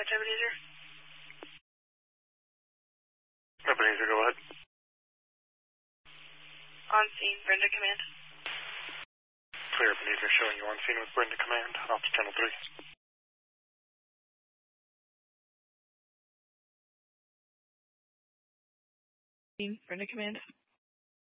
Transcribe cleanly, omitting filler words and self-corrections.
Ebenezer. Ebenezer, go ahead. On scene, Brenda Command. Clear, Ebenezer, showing you on scene with Brenda Command, off to Channel 3. Brenda Command.